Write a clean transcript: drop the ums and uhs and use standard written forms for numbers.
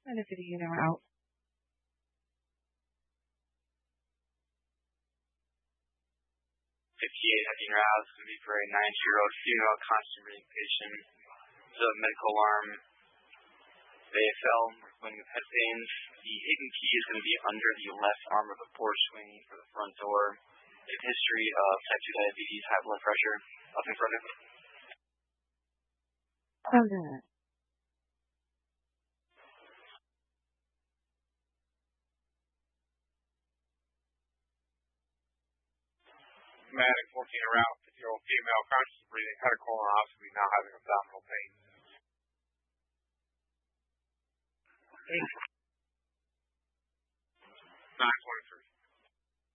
And if you know out. 58 heavy rounds to be for a 90-year-old female constipated patient. The medical alarm. They fell with head pains. The hidden key is going to be under the left arm of the porch swing for the front door. A history of type 2 diabetes, high blood pressure. Nothing further. Okay. Dramatic 14 around 50-year-old female conscious breathing, had a colonoscopy, now having abdominal pain. 9:25